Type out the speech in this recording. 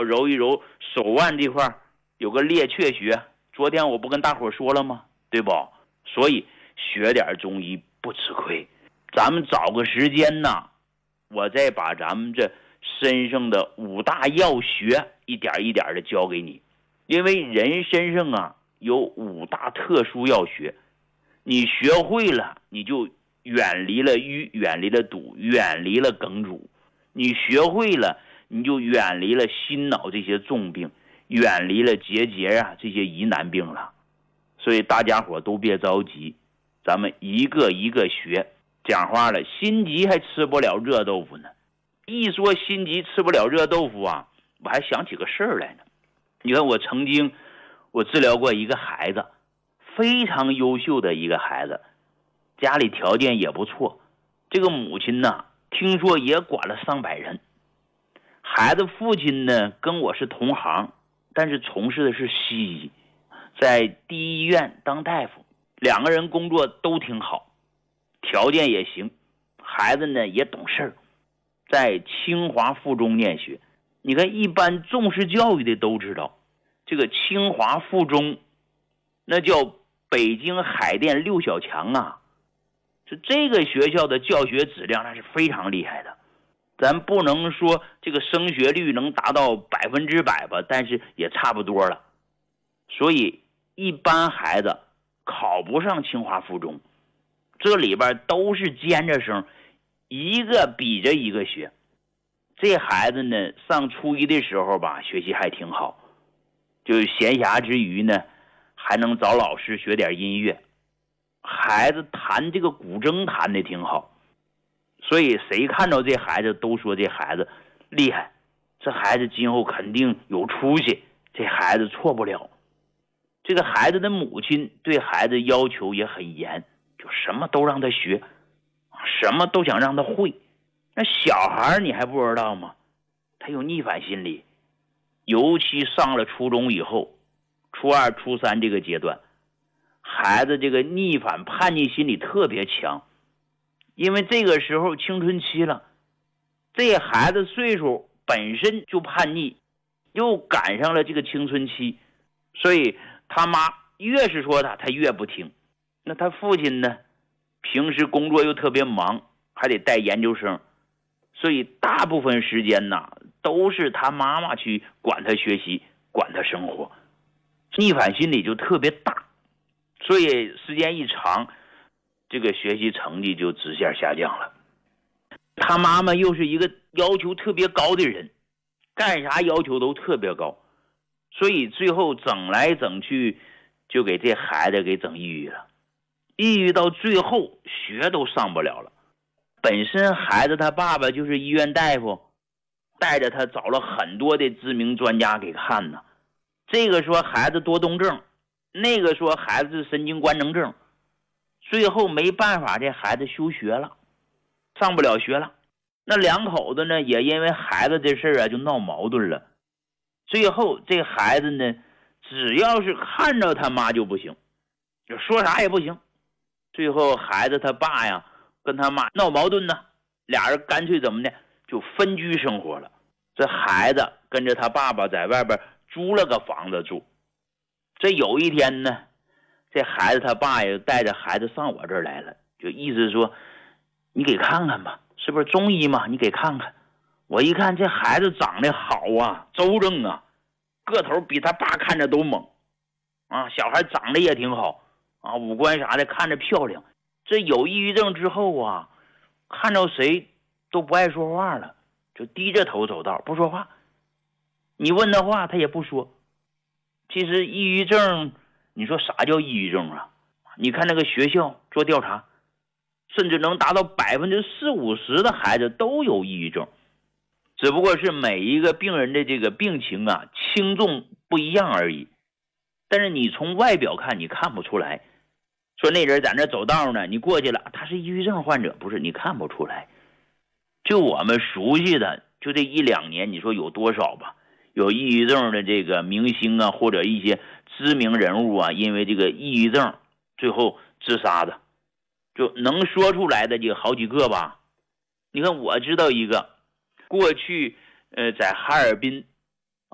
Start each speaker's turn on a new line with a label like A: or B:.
A: 揉一揉手腕这块有个裂雀穴，昨天我不跟大伙说了吗？对不？所以学点中医不吃亏。咱们找个时间呢，我再把咱们这身上的5大要穴一点一点的教给你。因为人身上啊有5大特殊要穴，你学会了，你就远离了瘀，远离了堵，远离了梗阻。你学会了，你就远离了心脑这些重病，远离了结节啊这些疑难病了。所以大家伙都别着急，咱们一个一个学。讲话了，心急还吃不了热豆腐呢。一说心急吃不了热豆腐啊，我还想起个事儿来呢。你看我曾经治疗过一个孩子，非常优秀的一个孩子，家里条件也不错，这个母亲呢听说也管了上百人。孩子父亲呢跟我是同行，但是从事的是西医，在第一医院当大夫，2个人工作都挺好，条件也行，孩子呢也懂事儿，在清华附中念学。你看一般重视教育的都知道，这个清华附中那叫北京海淀6小强啊，这个学校的教学质量那是非常厉害的。咱不能说这个升学率能达到100%吧，但是也差不多了。所以一般孩子考不上清华附中，这里边都是尖着生，一个比着一个学。这孩子呢上初一的时候吧，学习还挺好，就是闲暇之余呢还能找老师学点音乐。孩子弹这个古筝弹得挺好，所以谁看到这孩子都说这孩子厉害，这孩子今后肯定有出息，这孩子错不了。这个孩子的母亲对孩子要求也很严，就什么都让他学，什么都想让他会。那小孩你还不知道吗？他有逆反心理，尤其上了初中以后，初2、初3这个阶段，孩子这个逆反叛逆心理特别强。因为这个时候青春期了，这孩子岁数本身就叛逆，又赶上了这个青春期，所以他妈越是说他越不听。那他父亲呢，平时工作又特别忙，还得带研究生，所以大部分时间呢都是他妈妈去管他学习，管他生活，逆反心理就特别大。所以时间一长，这个学习成绩就直线下降了。他妈妈又是一个要求特别高的人，干啥要求都特别高，所以最后整来整去就给这孩子给整抑郁了。抑郁到最后学都上不了了。本身孩子他爸爸就是医院大夫，带着他找了很多的知名专家给看呢。这个说孩子多动症，那个说孩子是神经官能症，最后没办法，这孩子休学了，上不了学了。那2口子呢也因为孩子这事啊就闹矛盾了。最后这孩子呢只要是看着他妈就不行，就说啥也不行。最后孩子他爸呀跟他妈闹矛盾呢，俩人干脆怎么的就分居生活了。这孩子跟着他爸爸在外边租了个房子住。这有一天呢，这孩子他爸也带着孩子上我这儿来了，就意思说你给看看吧，是不是中医嘛，你给看看。我一看这孩子长得好啊，周正啊，个头比他爸看着都猛啊，小孩长得也挺好啊，五官啥的看着漂亮。这有抑郁症之后啊，看到谁都不爱说话了，就低着头走道不说话，你问他话他也不说。其实抑郁症，你说啥叫抑郁症啊？你看那个学校做调查，甚至能达到40-50%的孩子都有抑郁症，只不过是每一个病人的这个病情啊轻重不一样而已。但是你从外表看你看不出来，说那人在那走道呢，你过去了他是抑郁症患者，不是，你看不出来。就我们熟悉的就这1-2年，你说有多少吧，有抑郁症的这个明星啊，或者一些知名人物啊，因为这个抑郁症最后自杀的，就能说出来的就好几个吧。你看我知道一个，过去在哈尔滨